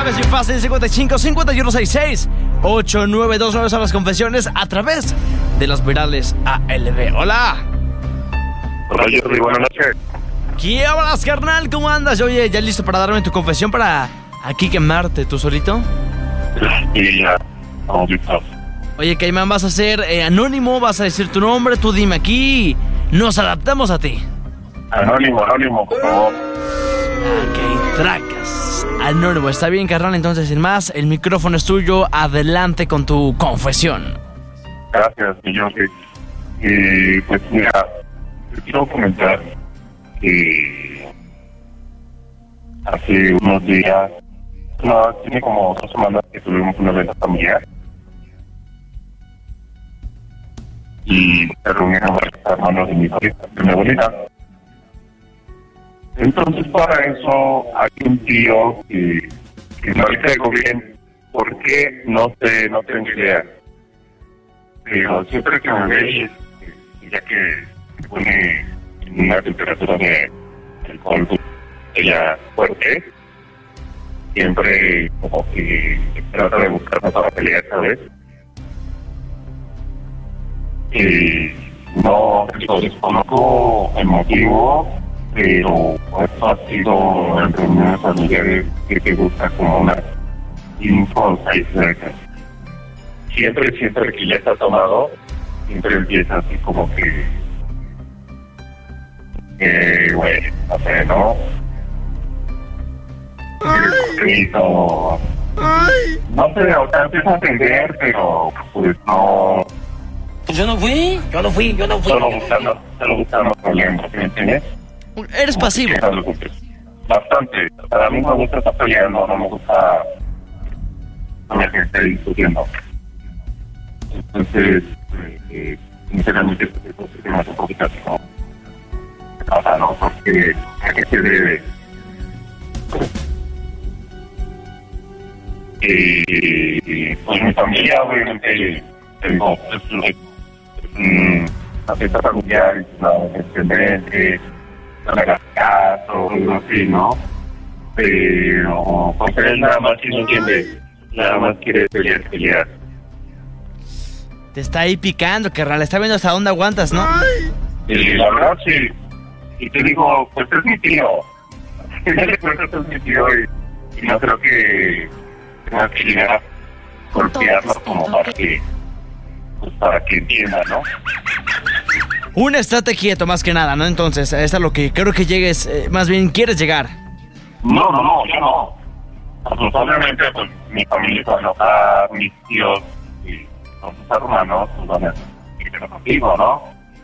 sabes, bien fácil, 55-5166-8929 son las confesiones a través de los virales ALB. Hola. Hola, Jordi, buenas noches. ¿Qué hablas, carnal? ¿Cómo andas? Oye, ¿ya listo para darme tu confesión para aquí quemarte tú solito? Sí, ya, estamos listos. Oye, Caimán, vas a ser anónimo, vas a decir tu nombre, tú dime aquí. Nos adaptamos a ti. Anónimo, por favor. Ok, tracas. Anónimo, está bien, carnal. Entonces, sin más, el micrófono es tuyo. Adelante con tu confesión. Gracias, Jordi. Pues mira, te quiero comentar que hace unos días, tiene como 2 semanas que tuvimos una evento familiar y se reunieron varios hermanos de mi abuelita. Entonces, para eso hay un tío que no le caigo bien, porque no tengo idea. Pero siempre que me ve, ya que se pone en una temperatura de alcohol ella fuerte, siempre como que trata de buscarme para pelear, ¿sabes? No, desconozco el motivo, pero esto ha sido en reuniones familiares que te gusta como una 5 o 6 veces. Siempre que ya está tomado, siempre empieza así como que güey, no sé, ¿no? No sé, o sea, empieza a atender, pero pues no. Yo no fui. Solo buscando problemas, ¿me entiendes? Eres pasivo. Bastante. A mí me gusta estar peleando, no me gusta que esté discutiendo. Entonces, sinceramente, esto se me hace un poquito así, ¿no? O sea, no, porque ¿a qué se debe? Pues mi familia, obviamente, tengo una fiesta familiar, no descendiente, no le hagas caso, algo así, ¿no? Pero porque él nada más si no entiende, nada más quiere pelear. Te está ahí picando, carnal. Está viendo hasta dónde aguantas, ¿no? La verdad, sí. Y te digo, pues es mi tío. Es mi tío y no creo que tengas que llegar a golpearlo como para que entienda, ¿no? Un estate quieto, más que nada, ¿no? Entonces, es a lo que creo que llegues, más bien quieres llegar. No, yo no. Pues obviamente, pues mi familia va a enojar, mis tíos y sus hermanos, pues van a estar contigo, ¿no?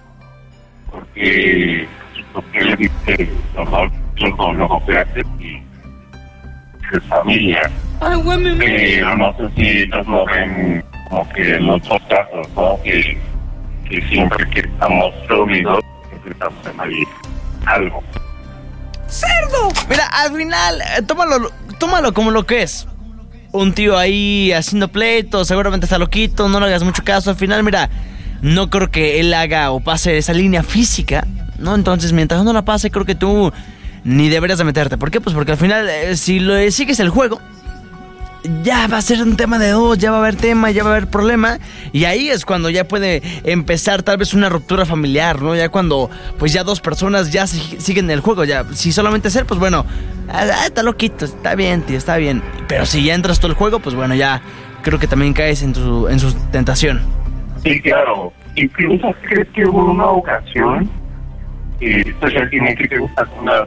Porque le dice los golpeaste y es familia. Pero no sé si ellos lo ven como que en otros casos, ¿no? Que siempre que estamos reunidos empezamos a salir algo. ¡Cerdo! Mira, al final, tómalo como lo que es. Un tío ahí haciendo pleito, seguramente está loquito, no le hagas mucho caso. Al final, mira, no creo que él haga o pase esa línea física, ¿no? Entonces, mientras no la pase, creo que tú ni deberías de meterte. ¿Por qué? Pues porque al final, si lo sigues el juego, ya va a ser un tema de dos, ya va a haber tema, ya va a haber problema. Y ahí es cuando ya puede empezar tal vez una ruptura familiar, ¿no? Ya cuando, pues ya 2 personas ya siguen el juego. Ya, si solamente es él, pues bueno, está loquito, está bien, tío, está bien. Pero si ya entras todo el juego, pues bueno, ya creo que también caes en su tentación. Sí, claro. Incluso crees que hubo una ocasión esto ya tiene que te gustar unas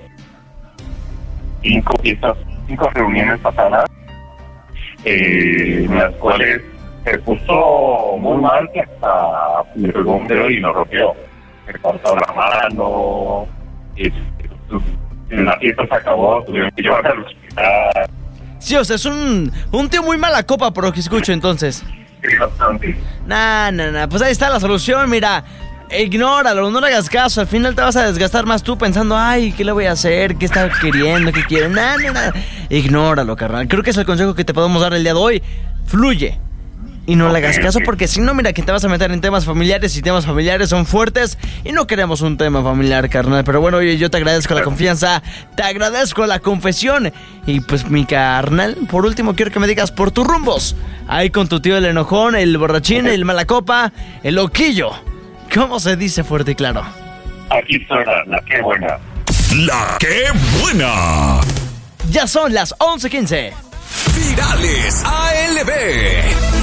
5 reuniones pasadas, en las cuales se puso muy mal que hasta me pegó un dedo y lo rompió. Me cortó la mano, la fiesta se acabó, tuvieron que llevarla al hospital. Sí, o sea, es un tío muy mala copa por lo que escucho, entonces. Sí, bastante. Nah, pues ahí está la solución, mira. Ignóralo, no le hagas caso. Al final te vas a desgastar más tú pensando, ay, ¿qué le voy a hacer? ¿Qué está queriendo? ¿Qué quiere? Nah. Ignóralo, carnal. Creo que es el consejo que te podemos dar el día de hoy. Fluye. y no le hagas caso, porque si no, mira que te vas a meter en temas familiares y temas familiares son fuertes y no queremos un tema familiar, carnal. Pero bueno, oye, yo te agradezco la confianza, te agradezco la confesión y pues mi carnal, por último quiero que me digas por tus rumbos, ahí con tu tío el enojón, el borrachín, el malacopa, el loquillo. ¿Cómo se dice fuerte y claro? Aquí suena la que buena. La que buena. Ya son las 11:15. Virales ALB.